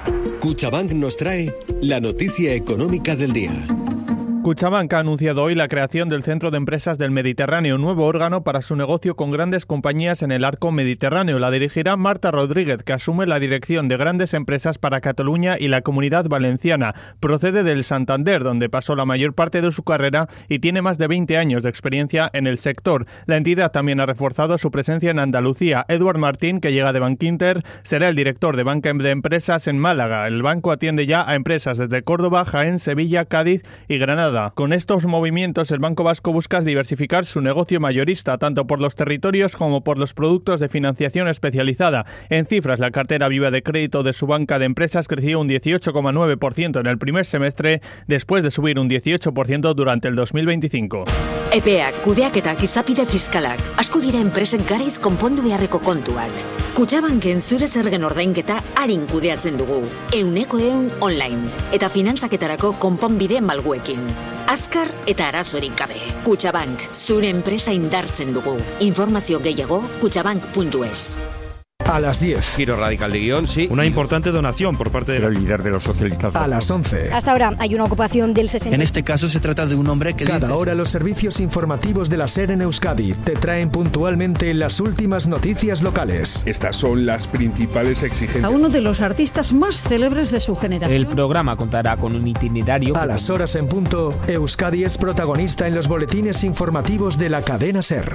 Cuchabank nos trae la noticia económica del día. Cuchabank ha anunciado hoy la creación del Centro de Empresas del Mediterráneo, un nuevo órgano para su negocio con grandes compañías en el arco mediterráneo. La dirigirá Marta Rodríguez, que asume la dirección de grandes empresas para Cataluña y la Comunidad Valenciana. Procede del Santander, donde pasó la mayor parte de su carrera y tiene más de 20 años de experiencia en el sector. La entidad también ha reforzado su presencia en Andalucía. Eduard Martín, que llega de Bankinter, será el director de Banca de Empresas en Málaga. El banco atiende ya a empresas desde Córdoba, Jaén, Sevilla, Cádiz y Granada. Con estos movimientos, el Banco Vasco busca diversificar su negocio mayorista, tanto por los territorios como por los productos de financiación especializada. En cifras, la cartera viva de crédito de su banca de empresas creció un 18,9% en el primer semestre, después de subir un 18% durante el 2025. EPEak, kudeaketak, izapide fiskalak. Asko dira enpresen garaiz konpondu beharreko kontuak. Kutxabanken zure zergen ordainketa arin kudeatzen dugu. 100% online. Eta finantzaketarako konponbide malguekin. Azkar eta arazorik gabe. Kutxabank, zure enpresa indartzen dugu. Informazio gehiago, kutxabank.es. A las 10. Giro radical de guión, sí. Una importante donación por parte del líder de los socialistas. A las 11. Hasta ahora hay una ocupación del 60%. En este caso se trata de un hombre que Cada hora los servicios informativos de la SER en Euskadi te traen puntualmente las últimas noticias locales. Estas son las principales exigencias. A uno de los artistas más célebres de su generación. El programa contará con un itinerario. A las horas en punto, Euskadi es protagonista en los boletines informativos de la cadena SER.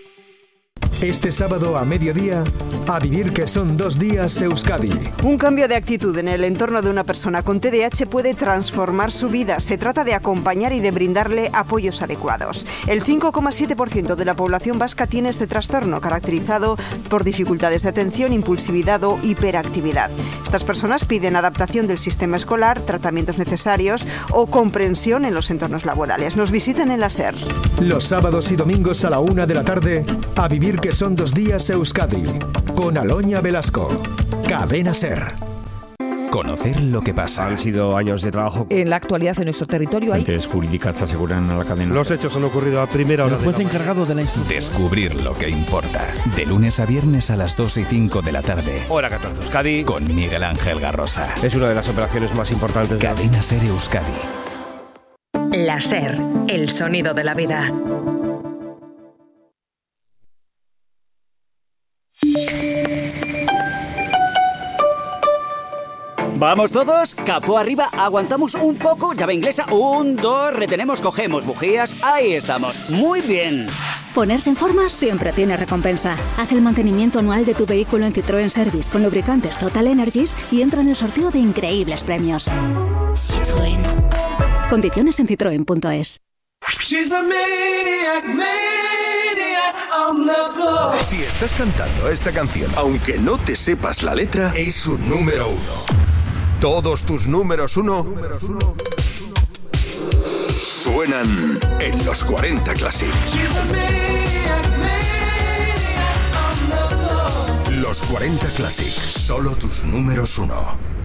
Este sábado a mediodía, a vivir que son 2 días Euskadi. Un cambio de actitud en el entorno de una persona con TDAH puede transformar su vida. Se trata de acompañar y de brindarle apoyos adecuados. El 5,7% de la población vasca tiene este trastorno, caracterizado por dificultades de atención, impulsividad o hiperactividad. Estas personas piden adaptación del sistema escolar, tratamientos necesarios o comprensión en los entornos laborales. Nos visitan en la SER. Los sábados y domingos a la 1 de la tarde, a vivir que son 2 días Euskadi, con Aloña Velasco. Cadena SER. Conocer lo que pasa. Han sido años de trabajo. En la actualidad en nuestro territorio hay... Fuentes jurídicas aseguran a la cadena. Los hechos han ocurrido a primera hora. El juez encargado de la instrucción. Descubrir lo que importa. De lunes a viernes a las 2 y 5 de la tarde. Hora 14 Euskadi. Con Miguel Ángel Garrosa. Es una de las operaciones más importantes. Cadena SER Euskadi. La SER, el sonido de la vida. ¿Vamos todos? Capó arriba, aguantamos un poco, llave inglesa, 1, 2, retenemos, cogemos bujías, ahí estamos, muy bien. Ponerse en forma siempre tiene recompensa. Haz el mantenimiento anual de tu vehículo en Citroën Service con lubricantes Total Energies y entra en el sorteo de increíbles premios. Citroën. Condiciones en citroen.es. Si estás cantando esta canción, aunque no te sepas la letra, es un número 1. Todos tus números 1 suenan en los 40 Classic. Los 40 Classic, solo tus números 1.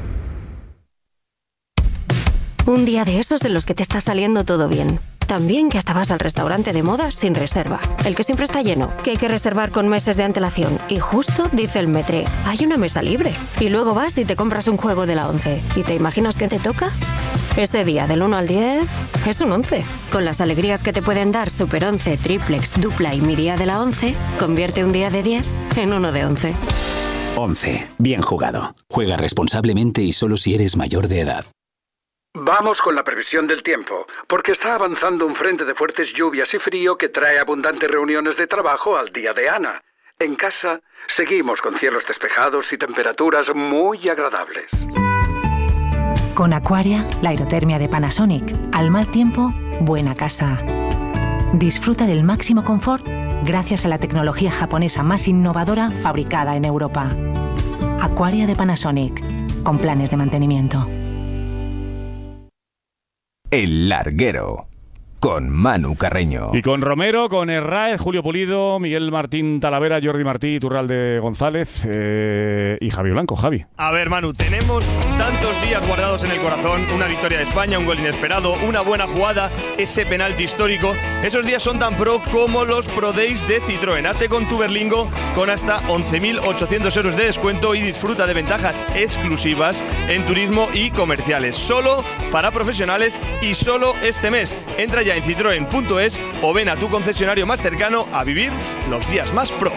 Un día de esos en los que te está saliendo todo bien. También que hasta vas al restaurante de moda sin reserva. El que siempre está lleno, que hay que reservar con meses de antelación. Y justo dice el metre, hay una mesa libre. Y luego vas y te compras un juego de la 11. ¿Y te imaginas qué te toca? Ese día del 1 al 10 es un 11. Con las alegrías que te pueden dar Super 11, Triplex, Dupla y Mi Día de la 11, convierte un día de 10 en uno de 11. 11. Bien jugado. Juega responsablemente y solo si eres mayor de edad. Vamos con la previsión del tiempo, porque está avanzando un frente de fuertes lluvias y frío que trae abundantes reuniones de trabajo al día de Ana. En casa, seguimos con cielos despejados y temperaturas muy agradables. Con Aquaria, la aerotermia de Panasonic, al mal tiempo, buena casa. Disfruta del máximo confort gracias a la tecnología japonesa más innovadora fabricada en Europa. Aquaria de Panasonic, con planes de mantenimiento. El Larguero. con Manu Carreño. Y con Romero, con Herráez, Julio Pulido, Miguel Martín Talavera, Jordi Martí, Iturralde González y Javi Blanco. Javi. A ver, Manu, tenemos tantos días guardados en el corazón, una victoria de España, un gol inesperado, una buena jugada, ese penalti histórico. Esos días son tan pro como los Pro Days de Citroën. Hazte con tu Berlingo con hasta 11.800 euros de descuento y disfruta de ventajas exclusivas en turismo y comerciales. Solo para profesionales y solo este mes. Entra ya en citroen.es o ven a tu concesionario más cercano a vivir los días más pro.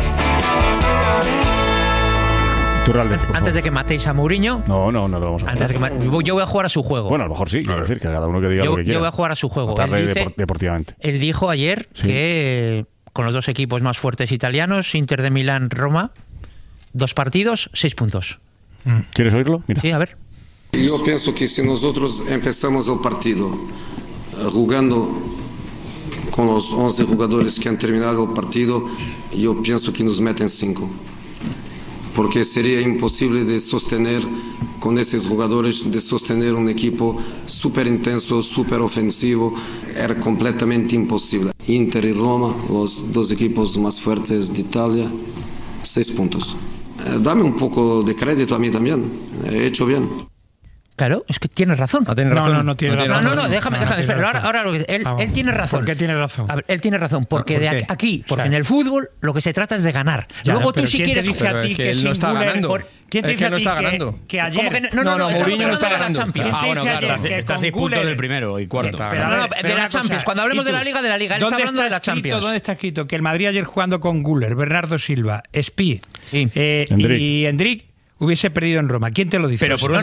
Antes de que matéis a Mourinho. No lo vamos a hacer. Yo voy a jugar a su juego. Bueno, a lo mejor sí, quiero decir que cada uno que diga lo que quiera. Yo voy a jugar a su juego. Deportivamente. Él dijo ayer que con los dos equipos más fuertes italianos, Inter de Milán, Roma, 2 partidos, 6 puntos. ¿Quieres oírlo? Mira. Sí, a ver. Yo pienso que si nosotros empezamos el partido jugando con los 11 jugadores que han terminado el partido, yo pienso que nos meten 5. Porque sería imposible de sostener con esos jugadores, de sostener un equipo súper intenso, súper ofensivo. Era completamente imposible. Inter y Roma, los 2 equipos más fuertes de Italia, 6 puntos. Dame un poco de crédito a mí también. He hecho bien. Claro, es que tienes razón. No tiene razón. No, déjame. Ahora él tiene razón. ¿Por qué tiene razón? A ver, él tiene razón, porque en el fútbol lo que se trata es de ganar. Luego tú si quieres... ¿Quién te dice a ti que él no está ganando? ¿Quién te dice a ti que ayer... No, Mourinho no está ganando. Está a 6 puntos del primero y cuarto. De la Champions. Cuando hablemos de la Liga. Él está hablando de la Champions. ¿Dónde está escrito que el Madrid ayer jugando con Güler, Bernardo Silva, Espí y Endrick hubiese perdido en Roma? ¿Quién te lo dice? Pero por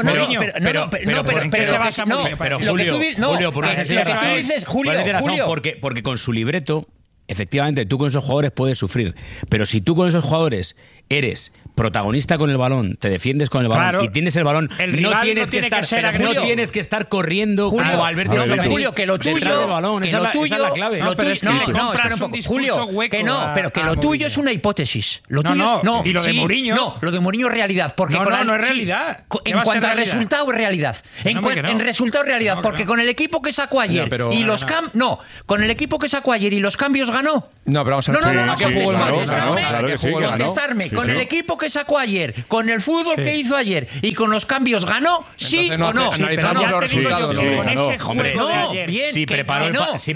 porque con su libreto, efectivamente, tú con esos jugadores puedes sufrir. Pero si tú con esos jugadores eres protagonista con el balón, te defiendes con el balón y tienes el balón, no tienes que estar corriendo como Alberto. Julio, que lo tuyo, esa es la clave. Julio, que lo tuyo es una hipótesis. Lo tuyo y lo de Mourinho. No, lo de Mourinho es realidad. Porque no es realidad. En cuanto al resultado es realidad. En resultado es realidad, porque con el equipo que sacó ayer y los cambios, con el equipo que sacó ayer y los cambios ganó. No, pero vamos a ver. Contestarme. Con el equipo que sacó ayer, con el fútbol que hizo ayer y con los cambios ganó, sí o no. Analizamos los resultados. Si preparó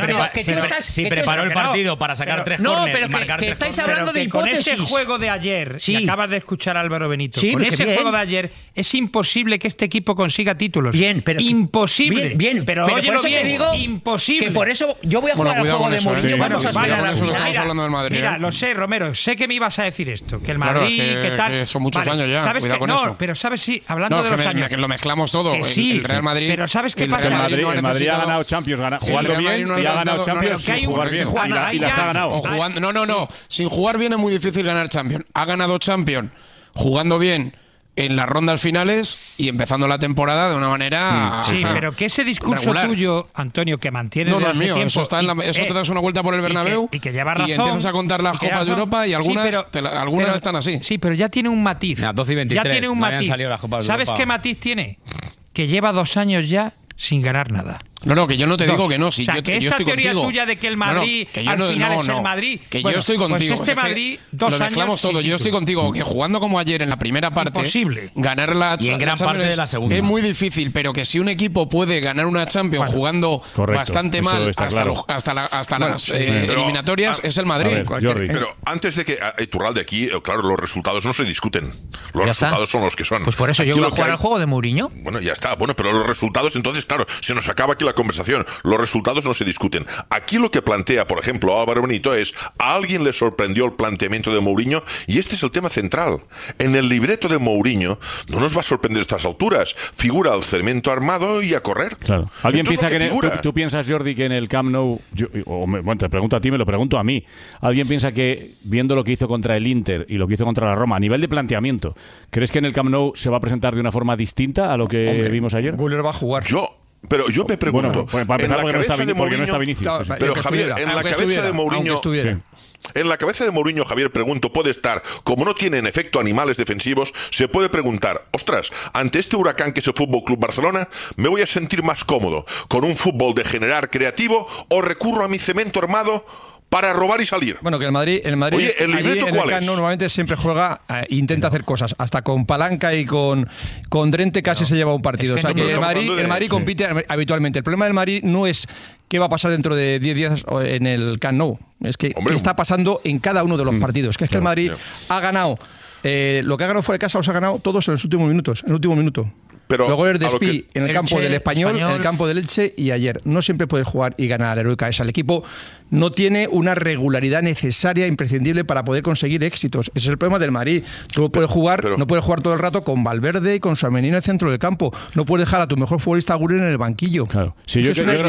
el partido para sacar 3 córneres y marcar 3 estáis hablando de hipótesis. Con ese juego de ayer, y acabas de escuchar a Álvaro Benito, con ese juego de ayer es imposible que este equipo consiga títulos. Imposible. Pero óyelo bien, digo imposible. Que por eso yo voy a jugar al juego de Mourinho. Vamos a esperar. Estamos hablando del Madrid. Mira, lo sé, Romero, sé que me ibas a decir esto, que el Madrid, que tal. Que son muchos años ya, ¿sabes cuidado con eso. Pero sabes, hablando de los años. Que lo mezclamos todo. El Real Madrid. Pero ¿sabes qué pasa? El Madrid ha ganado Champions, jugando bien, y ha ganado Champions sin jugar bien. Y las ha ganado. No. Sin jugar bien es muy difícil ganar Champions. Ha ganado Champions jugando bien en las rondas finales y empezando la temporada de una manera pero que ese discurso regular. Tuyo, Antonio, que mantiene no es mío, tiempo, eso te das una vuelta por el Bernabéu y que lleva razón, y empiezas a contar las Copas de Europa y algunas están así. Sí, pero ya tiene un matiz. 12 y 23, ya tiene un matiz. ¿Sabes qué matiz tiene? Que lleva 2 años ya sin ganar nada. No, que yo no te digo que no. Si que esta estoy teoría contigo. Tuya de que el Madrid al final es el Madrid. Que yo estoy contigo. Pues Madrid, 2 años. Lo mezclamos todo. Yo estoy contigo. Que jugando como ayer en la primera parte. Imposible. Ganar la y en gran parte de la segunda. Es muy difícil, pero que si un equipo puede ganar una Champions jugando bastante mal hasta las eliminatorias, es el Madrid. Pero antes de que Iturralde aquí, claro, los resultados no se discuten. Los resultados son los que son. Pues por eso yo voy a jugar al juego de Mourinho. Bueno, ya está. Bueno, pero los resultados, entonces, claro, se nos acaba aquí la conversación. Los resultados no se discuten. Aquí lo que plantea, por ejemplo, Álvaro Benito es: a alguien le sorprendió el planteamiento de Mourinho, y este es el tema central. En el libreto de Mourinho no nos va a sorprender a estas alturas. Figura el cemento armado y a correr. Claro. ¿Alguien piensa que tú piensas, Jordi, que en el Camp Nou, te pregunto a ti, me lo pregunto a mí, ¿alguien piensa que, viendo lo que hizo contra el Inter y lo que hizo contra la Roma, a nivel de planteamiento, ¿crees que en el Camp Nou se va a presentar de una forma distinta a lo que vimos ayer? Güler va a jugar. Yo Pero yo me pregunto, para empezar, porque no está Vinicius. Pero Javier, en la cabeza de Mourinho... En la cabeza de Mourinho, Javier, pregunto, puede estar, como no tiene en efecto animales defensivos, se puede preguntar, ostras, ante este huracán que es el Fútbol Club Barcelona, ¿me voy a sentir más cómodo con un fútbol de generar creativo o recurro a mi cemento armado para robar y salir? Bueno, que el Madrid Oye, ¿el libreto cuál es? Normalmente siempre juega, intenta hacer cosas, hasta con palanca y con Drente casi se lleva un partido. O sea que el Madrid compite habitualmente. El problema del Madrid no es qué va a pasar dentro de 10 días en el Camp Nou. Es que qué está pasando en cada uno de los partidos. Que es que el Madrid ha ganado, lo que ha ganado fuera de casa los ha ganado todos en los últimos minutos, en el último minuto. Pero luego el Despí en el campo del Español, en el campo del Elche y ayer. No siempre puedes jugar y ganar a la heroica esa. El equipo no tiene una regularidad necesaria, imprescindible para poder conseguir éxitos. Ese es el problema del Madrid. Tú no puedes jugar todo el rato con Valverde y con Tchouaméni en el centro del campo. No puedes dejar a tu mejor futbolista Aguirre en el banquillo. Claro. Sí,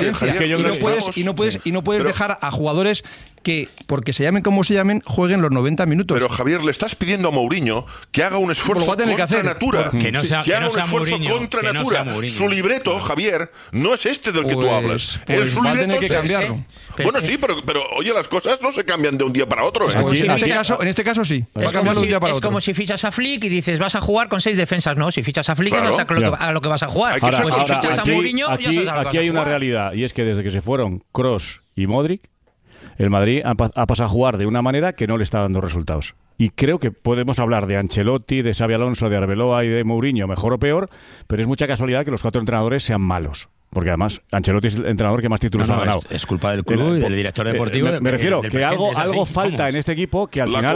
y no puedes dejar a jugadores que, porque se llamen como se llamen, jueguen los 90 minutos. Pero Javier, le estás pidiendo a Mourinho que haga un esfuerzo contra natura. Que haga un esfuerzo contra natura. Su libreto, Javier, no es este del que tú hablas. Va a tener que cambiarlo. Bueno, sí, pero oye, las cosas no se cambian de un día para otro. En este caso sí. Va a cambiar de un día para otro. Es como si fichas a Flick y dices, vas a jugar con 6 defensas. No, si fichas a Flick, no sabes a lo que vas a jugar. Pues si fichas a Mourinho, aquí hay una realidad, y es que desde que se fueron Kroos y Modric, el Madrid ha pasado a jugar de una manera que no le está dando resultados. Y creo que podemos hablar de Ancelotti, de Xabi Alonso, de Arbeloa y de Mourinho, mejor o peor, pero es mucha casualidad que los 4 entrenadores sean malos. Porque además Ancelotti es el entrenador que más títulos ha ganado. Es culpa del club y del director deportivo. Me refiero que algo falta en este equipo, que al final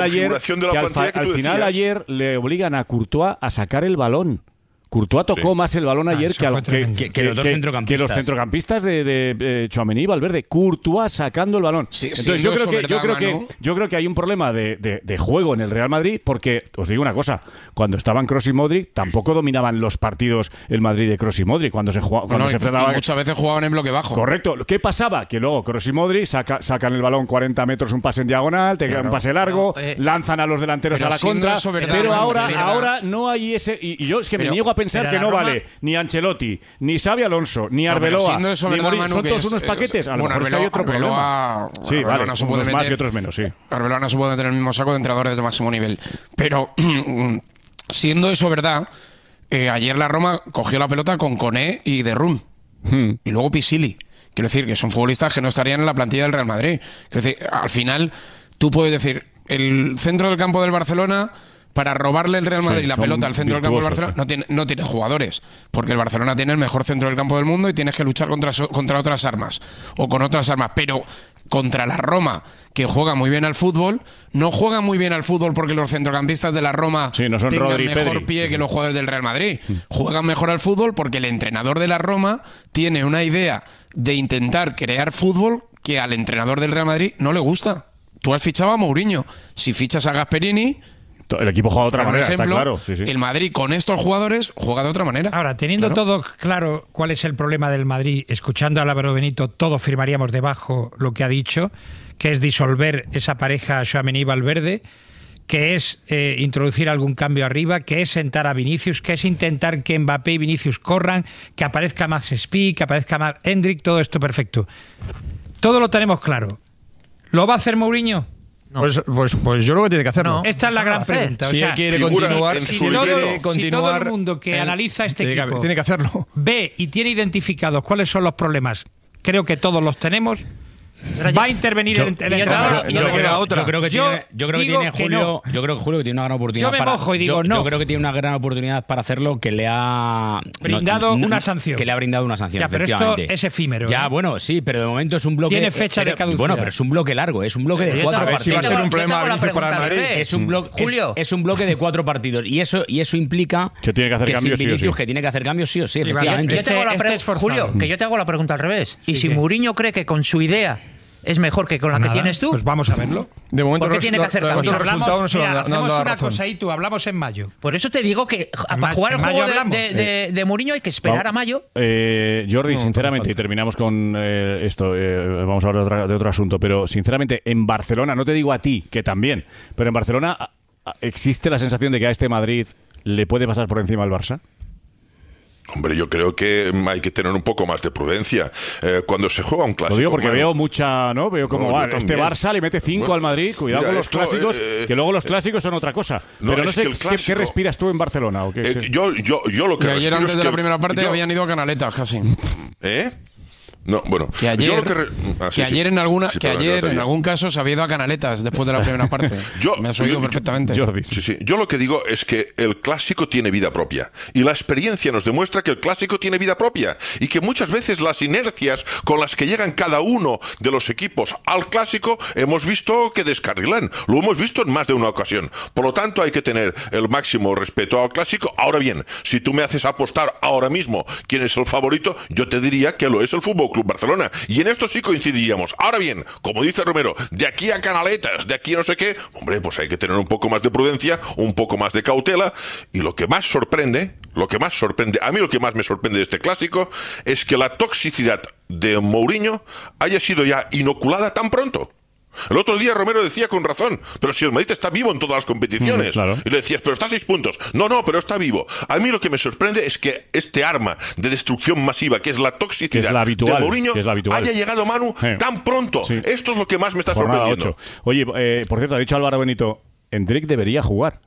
ayer le obligan a Courtois a sacar el balón. Courtois tocó más el balón ayer que los centrocampistas de Tchouaméni y Valverde. Courtois sacando el balón. Entonces yo creo que hay un problema de juego en el Real Madrid, porque os digo una cosa, cuando estaban Kroos y Modric tampoco dominaban los partidos el Madrid de Kroos y Modric cuando se enfrentaban. Muchas veces jugaban en bloque bajo. Correcto. ¿Qué pasaba? Que luego Kroos y Modric sacan el balón 40 metros, un pase en diagonal, un pase largo, lanzan a los delanteros a la contra, pero ahora no hay ese, y yo es que me niego a pensar que no vale ni Ancelotti, ni Xabi Alonso, ni Arbeloa, ni Mourinho. Son todos unos paquetes. A lo mejor es que hay otro problema. Sí, vale, unos más y otros menos, sí. Arbeloa no se puede meter en el mismo saco de entrenadores de máximo nivel. Pero, siendo eso verdad, ayer la Roma cogió la pelota con Koné y De Roon. Y luego Pisili. Quiero decir que son futbolistas que no estarían en la plantilla del Real Madrid. Quiero decir, al final, tú puedes decir, el centro del campo del Barcelona, para robarle el Real Madrid la pelota al centro del campo del Barcelona, no tiene jugadores, porque el Barcelona tiene el mejor centro del campo del mundo y tienes que luchar contra otras armas, o con otras armas, pero contra la Roma, que juega muy bien al fútbol, no juega muy bien al fútbol porque los centrocampistas de la Roma no son tengan Rodri, mejor Pedri. pie que los jugadores del Real Madrid. Juegan mejor al fútbol porque el entrenador de la Roma tiene una idea de intentar crear fútbol que al entrenador del Real Madrid no le gusta. Tú has fichado a Mourinho. Si fichas a Gasperini, el equipo juega de otra manera, ejemplo, está claro. Sí. El Madrid con estos jugadores juega de otra manera. Ahora, teniendo todo claro cuál es el problema del Madrid, escuchando a Álvaro Benito, todos firmaríamos debajo lo que ha dicho, que es disolver esa pareja Tchouaméni y Valverde, que es introducir algún cambio arriba, que es sentar a Vinicius, que es intentar que Mbappé y Vinicius corran, que aparezca Max Speed, que aparezca Max Hendrick, todo esto perfecto. Todo lo tenemos claro. ¿Lo va a hacer Mourinho? No. Pues yo creo que tiene que hacerlo. No, esta es la gran pregunta. Si él quiere continuar, si todo el mundo que analiza este equipo tiene que hacerlo, ve y tiene identificados cuáles son los problemas, creo que todos los tenemos. Va a intervenir el entrenador. Yo creo que Julio que tiene una gran oportunidad. Yo me mojo y digo no. Yo creo que tiene una gran oportunidad para hacerlo, que le ha brindado una sanción. Que le ha brindado una sanción. Ya, pero esto es efímero. Ya, bueno, sí, pero de momento es un bloque. Tiene fecha de caducidad. Bueno, pero es un bloque largo, es un bloque de 4 partidos. Si va a ser un problema para el Madrid. Es un bloque de 4 partidos y eso implica que tiene que hacer cambios sí o sí. Que tiene que hacer cambios sí o sí, efectivamente. Julio, que yo te hago la pregunta al revés. Y si Mourinho cree que con su idea es mejor que con la que tienes tú, pues vamos a verlo. De momento, ¿por qué tiene que hacer cambios? Hacemos una cosa y tú hablamos en mayo. Por eso te digo que para jugar el juego de Mourinho hay que esperar a mayo. Jordi, sinceramente, y terminamos con esto, vamos a hablar de otro asunto, pero sinceramente, en Barcelona, no te digo a ti, que también, pero en Barcelona existe la sensación de que a este Madrid le puede pasar por encima al Barça. Hombre, yo creo que hay que tener un poco más de prudencia cuando se juega un clásico. Lo digo porque veo mucha, ¿no? Veo como este Barça le mete 5 al Madrid. Cuidado con los clásicos, que luego los clásicicos son otra cosa. Pero no sé qué respiras tú en Barcelona. ¿O qué yo lo que ayer antes de la primera parte habían ido a Canaletas casi. No, bueno, que ayer en algún caso se había ido a Canaletas después de la primera parte. Me has oído perfectamente. Sí. Yo lo que digo es que el clásico tiene vida propia y la experiencia nos demuestra que el clásico tiene vida propia y que muchas veces las inercias con las que llegan cada uno de los equipos al clásico hemos visto que descarrilan. Lo hemos visto en más de una ocasión. Por lo tanto, hay que tener el máximo respeto al clásico. Ahora bien, si tú me haces apostar ahora mismo quién es el favorito, yo te diría que lo es el Fútbol Club Barcelona. Y en esto sí coincidiríamos. Ahora bien, como dice Romero, de aquí a Canaletas, de aquí a no sé qué, hombre, pues hay que tener un poco más de prudencia, un poco más de cautela. Y lo que más sorprende, a mí lo que más me sorprende de este clásico es que la toxicidad de Mourinho haya sido ya inoculada tan pronto. El otro día Romero decía con razón, pero si el Madrid está vivo en todas las competiciones. Claro. Y le decías, pero está a 6 puntos. No, pero está vivo. A mí lo que me sorprende es que este arma de destrucción masiva, que es la toxicidad de Mourinho, haya llegado, Manu, tan pronto. Sí. Esto es lo que más me está sorprendiendo. Oye, por cierto, ha dicho Álvaro Benito, Endrick debería jugar.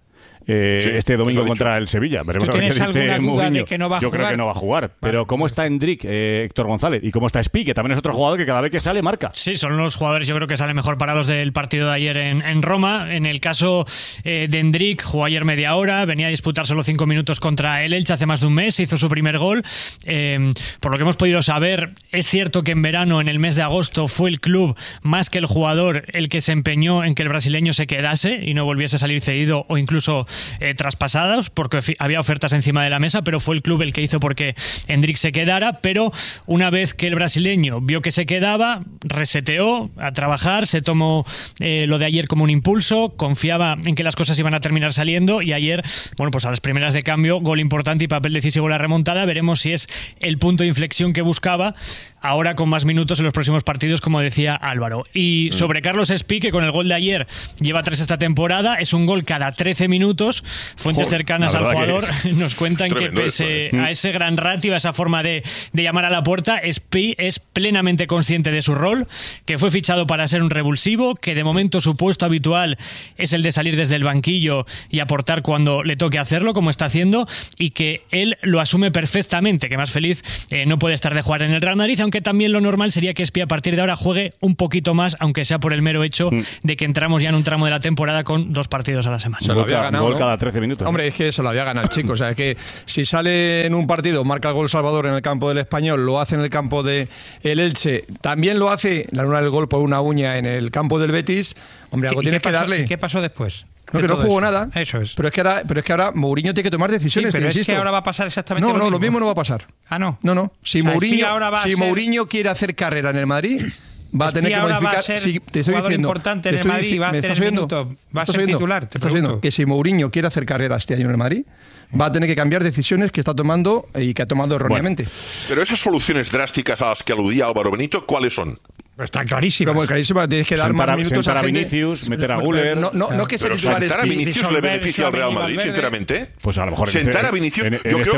Este domingo contra el Sevilla. Veremos a ver qué dice Mourinho. Yo creo que no va a jugar. Pero ¿cómo está Endrick, Héctor González? ¿Y cómo está Spi, que también es otro jugador que cada vez que sale marca? Sí, son los jugadores yo creo que salen mejor parados del partido de ayer en Roma. En el caso de Endrick, jugó ayer media hora, venía a disputar solo 5 minutos contra el Elche hace más de un mes, hizo su primer gol. Por lo que hemos podido saber, es cierto que en verano, en el mes de agosto, fue el club más que el jugador el que se empeñó en que el brasileño se quedase y no volviese a salir cedido o incluso traspasados, porque había ofertas encima de la mesa, pero fue el club el que hizo porque Endrick se quedara. Pero una vez que el brasileño vio que se quedaba, reseteó a trabajar, se tomó lo de ayer como un impulso, confiaba en que las cosas iban a terminar saliendo y ayer, bueno, pues a las primeras de cambio, gol importante y papel decisivo en la remontada. Veremos si es el punto de inflexión que buscaba, ahora con más minutos en los próximos partidos, como decía Álvaro. Y sobre Carlos Spi, que con el gol de ayer lleva 3 esta temporada, es un gol cada 13 minutos. Fuentes cercanas al jugador nos cuentan que pese a ese gran ratio, a esa forma de llamar a la puerta, Spi es plenamente consciente de su rol, que fue fichado para ser un revulsivo, que de momento su puesto habitual es el de salir desde el banquillo y aportar cuando le toque hacerlo, como está haciendo, y que él lo asume perfectamente, que más feliz no puede estar de jugar en el Real Madrid, aunque también lo normal sería que Spi a partir de ahora juegue un poquito más, aunque sea por el mero hecho de que entramos ya en un tramo de la temporada con 2 partidos a la semana. Se lo había ganado, ¿no? Cada 13 minutos. Hombre, es que se lo había ganado el chico. O sea, es que si sale en un partido, marca el gol Salvador en el campo del Español, lo hace en el campo del Elche, también lo hace, la luna del gol por una uña en el campo del Betis, hombre, algo tienes que darle. ¿Qué pasó después? No, que no jugó nada. Eso es. Pero es que ahora Mourinho tiene que tomar decisiones. Sí, pero es que ahora va a pasar exactamente lo mismo. No, lo mismo no va a pasar. Ah, no. No. Si Mourinho quiere hacer carrera en el Madrid, va a tener que modificar. Te estoy diciendo, importante en el Madrid, va a tener minutos, va a ser titular. Te estoy diciendo que si Mourinho quiere hacer carrera este año en el Madrid, va a tener que cambiar decisiones que está tomando y que ha tomado erróneamente. Pero esas soluciones drásticas a las que aludía Álvaro Benito, ¿cuáles son? Está clarísimo. Como clarísimo, tienes que dar más minutos a Vinicius, meter a Güler. No que sea titular. ¿Sentar a Vinicius le beneficia al Real Madrid, sinceramente? Pues a lo mejor sentar a Vinicius,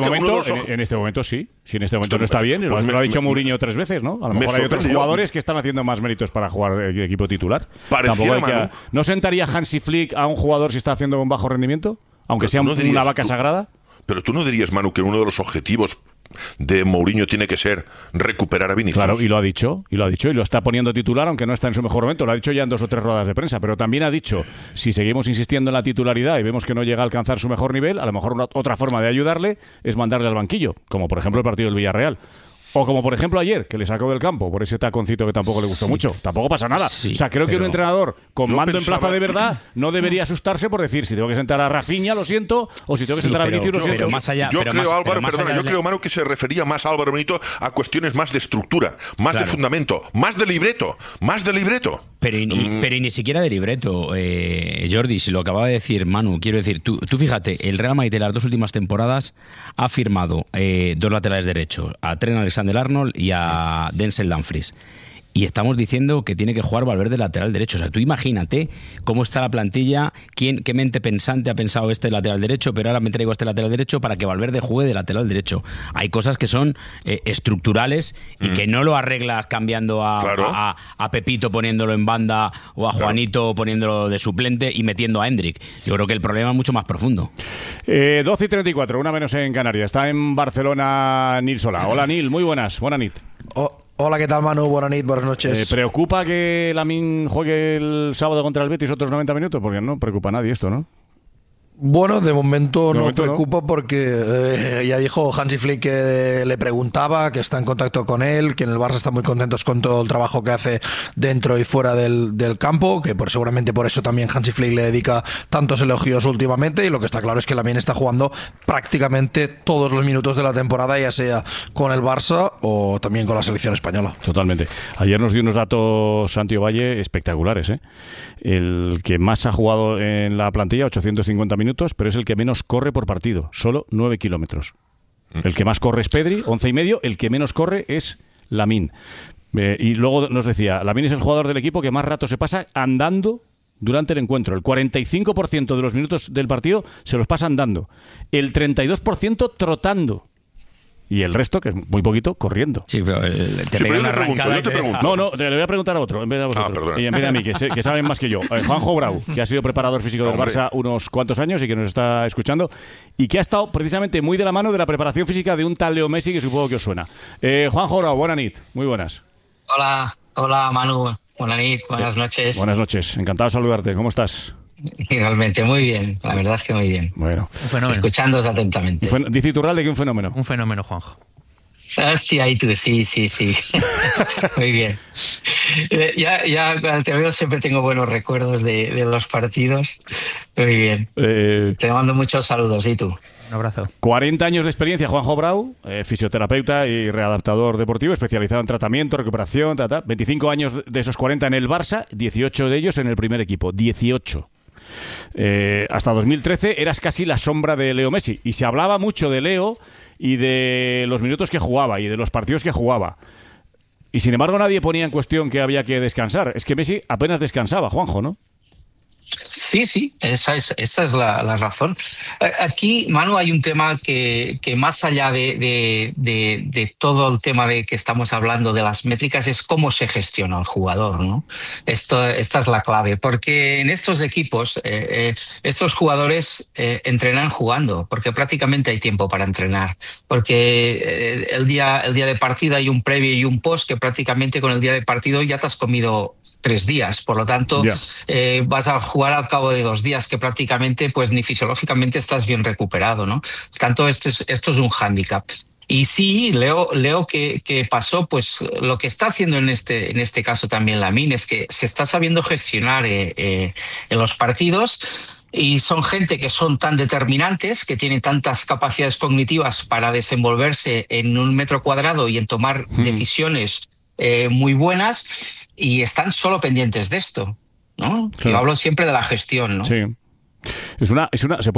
en este momento sí. Si en este momento no está bien, pues lo ha dicho Mourinho 3 veces, ¿no? A lo mejor hay otros jugadores que están haciendo más méritos para jugar el equipo titular. ¿No sentaría Hansi Flick a un jugador si está haciendo un bajo rendimiento? Aunque sea una vaca sagrada. Pero tú no dirías, Manu, que uno de los objetivos de Mourinho tiene que ser recuperar a Vinicius. Claro, y lo ha dicho, y lo está poniendo titular, aunque no está en su mejor momento. Lo ha dicho ya en 2 o 3 ruedas de prensa, pero también ha dicho, si seguimos insistiendo en la titularidad y vemos que no llega a alcanzar su mejor nivel, a lo mejor otra forma de ayudarle es mandarle al banquillo, como por ejemplo el partido del Villarreal. O como por ejemplo ayer, que le sacó del campo por ese taconcito que tampoco le gustó mucho. Tampoco pasa nada. Sí, o sea, creo que un entrenador con mando en plaza de verdad no debería asustarse por decir, si tengo que sentar a Rafinha, lo siento, o si tengo que sentar a Vinicius, lo siento. Yo creo, Manu, que se refería más a Álvaro Benito a cuestiones más de estructura, más de fundamento, más de libreto. Pero ni siquiera de libreto, Jordi, si lo acababa de decir Manu, quiero decir, tú fíjate, el Real Madrid de las 2 últimas temporadas ha firmado 2 laterales derechos, a Trent Alexander-Arnold y a Denzel Dumfries. y estamos diciendo que tiene que jugar Valverde lateral derecho. O sea, tú imagínate cómo está la plantilla, qué mente pensante ha pensado este lateral derecho, pero ahora me traigo este lateral derecho para que Valverde juegue de lateral derecho. Hay cosas que son estructurales y que no lo arreglas cambiando a Pepito poniéndolo en banda o a Juanito poniéndolo de suplente y metiendo a Hendrik. Yo creo que el problema es mucho más profundo. 12:34, una menos en Canarias. Está en Barcelona Nil Solà. Hola Nil, muy buenas. Buena nit. Hola, ¿qué tal, Manu? Buenas noches. ¿Preocupa que Lamine juegue el sábado contra el Betis otros 90 minutos? Porque no preocupa a nadie esto, ¿no? Bueno, de momento no preocupa porque ya dijo Hansi Flick que le preguntaba, que está en contacto con él, que en el Barça están muy contentos con todo el trabajo que hace dentro y fuera del campo, que seguramente por eso también Hansi Flick le dedica tantos elogios últimamente, y lo que está claro es que Lamine está jugando prácticamente todos los minutos de la temporada, ya sea con el Barça o también con la selección española. Totalmente. Ayer nos dio unos datos Santi Ovalle espectaculares, ¿eh? El que más ha jugado en la plantilla, 850 minutos, pero es el que menos corre por partido, solo 9 kilómetros. El que más corre es Pedri, 11,5, el que menos corre es Lamine. Y luego nos decía, Lamine es el jugador del equipo que más rato se pasa andando durante el encuentro. El 45% de los minutos del partido se los pasa andando, el 32% trotando. Y el resto, que es muy poquito, corriendo. Sí, pero te pregunto. No, le voy a preguntar a otro, en vez de a vosotros. Y en vez de a mí, que saben más que yo. Juanjo Brau, que ha sido preparador físico del Barça unos cuantos años y que nos está escuchando, y que ha estado precisamente muy de la mano de la preparación física de un tal Leo Messi, que supongo que os suena. Juanjo Brau, buena nit, muy buenas. Hola Manu, buena nit, buenas noches. Buenas noches, encantado de saludarte, ¿cómo estás? Igualmente, muy bien, la verdad es que muy bien. Bueno. Escuchándoos atentamente. Dice Iturralde que un fenómeno. Un fenómeno, Juanjo. Sí, ahí tú, sí. Muy bien. Ya cuando te veo siempre tengo buenos recuerdos de los partidos. Muy bien. Te mando muchos saludos, ¿y tú? Un abrazo. 40 años de experiencia, Juanjo Brau, fisioterapeuta y readaptador deportivo, especializado en tratamiento, recuperación, 25 años de esos 40 en el Barça, 18 de ellos en el primer equipo, 18. Hasta 2013 eras casi la sombra de Leo Messi, y se hablaba mucho de Leo y de los minutos que jugaba y de los partidos que jugaba, y sin embargo nadie ponía en cuestión que había que descansar. Es que Messi apenas descansaba, Juanjo, ¿no? Sí, esa es la razón. Aquí, Manu, hay un tema que más allá de todo el tema de que estamos hablando de las métricas, es cómo se gestiona el jugador, ¿no? Esta es la clave, porque en estos equipos estos jugadores entrenan jugando, porque prácticamente hay tiempo para entrenar, porque el día de partido hay un previo y un post, que prácticamente con el día de partido ya te has comido 3 días, por lo tanto vas a jugar al cabo de 2 días, que prácticamente pues ni fisiológicamente estás bien recuperado, ¿no? Por tanto, esto es un hándicap. Y sí, Leo que pasó, pues lo que está haciendo en este caso también Lamine es que se está sabiendo gestionar en los partidos. Y son gente que son tan determinantes, que tienen tantas capacidades cognitivas para desenvolverse en un metro cuadrado y en tomar decisiones muy buenas, y están solo pendientes de esto, ¿no? Claro. Yo hablo siempre de la gestión, ¿no? Sí. Se